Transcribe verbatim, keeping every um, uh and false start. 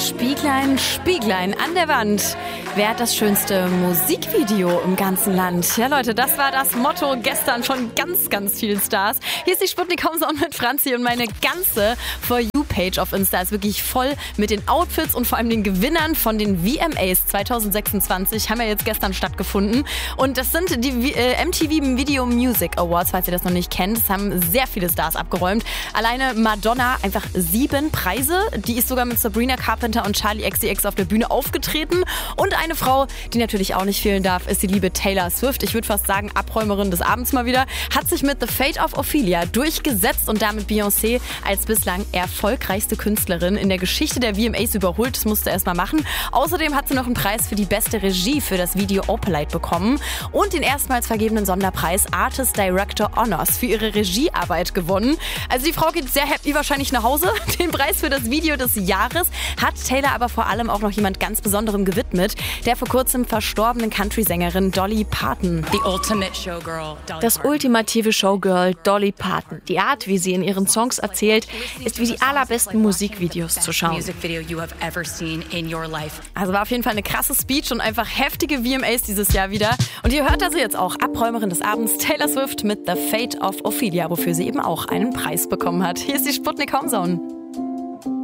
Spieglein, Spieglein an der Wand. Wer hat das schönste Musikvideo im ganzen Land? Ja Leute, das war das Motto gestern von ganz, ganz vielen Stars. Hier ist die Sputnik Homezone mit Franzi und meine ganze For You-Page auf Insta ist wirklich voll mit den Outfits und vor allem den Gewinnern von den V M As zwanzig sechsundzwanzig. Haben ja jetzt gestern stattgefunden. Und das sind die äh, M T V Video Music Awards, falls ihr das noch nicht kennt. Es haben sehr viele Stars abgeräumt. Alleine Madonna, einfach sieben Preise. Die ist sogar mit Sabrina Carpenter und Charli X C X auf der Bühne aufgetreten. Und eine Frau, die natürlich auch nicht fehlen darf, ist die liebe Taylor Swift. Ich würde fast sagen, Abräumerin des Abends mal wieder. Hat sich mit The Fate of Ophelia durchgesetzt und damit Beyoncé als bislang erfolgreichste Künstlerin in der Geschichte der V M As überholt. Das musste er erst mal machen. Außerdem hat sie noch einen Preis für die beste Regie für das Video Opalite bekommen und den erstmals vergebenen Sonderpreis Artist Director Honors für ihre Regiearbeit gewonnen. Also die Frau geht sehr happy wahrscheinlich nach Hause. Den Preis für das Video des Jahres hat Taylor aber vor allem auch noch jemand ganz Besonderem gewidmet, der vor kurzem verstorbenen Country-Sängerin Dolly Parton. The ultimate showgirl, Dolly Das Parton. ultimative Showgirl Dolly Parton. Die Art, wie sie in ihren Songs erzählt, ist wie die allerbesten Musikvideos zu schauen. Music video you have ever seen in your life. Also war auf jeden Fall eine krasse Speech und einfach heftige V M As dieses Jahr wieder. Und ihr hört also jetzt auch Abräumerin des Abends Taylor Swift mit The Fate of Ophelia, wofür sie eben auch einen Preis bekommen hat. Hier ist die Sputnik Homezone.